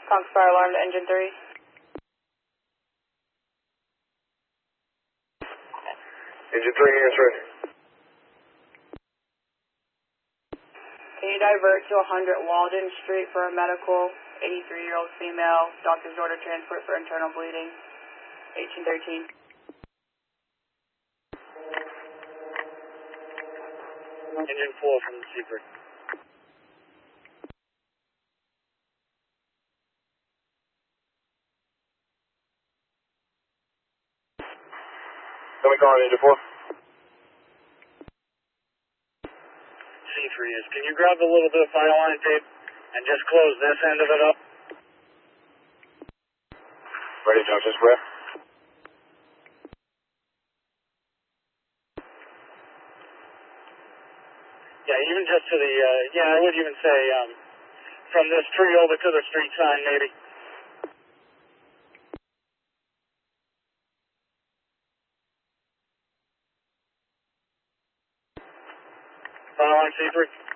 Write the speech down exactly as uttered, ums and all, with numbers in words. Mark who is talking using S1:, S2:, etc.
S1: Conch fire alarm to engine three.
S2: Engine three answering.
S1: Can you divert to one hundred Walden Street for a medical, eighty-three-year-old female, doctor's order transport for internal bleeding, eighteen thirteen.
S3: Engine four from the Seaford.
S2: Can we call Engine four?
S3: C three is, can you grab a little bit of fire line tape and just close this end of it up?
S2: Ready, Junction Square.
S3: Yeah, even just to the, uh, yeah, I would even say, um, from this tree over to the street sign, maybe. Fire line C three.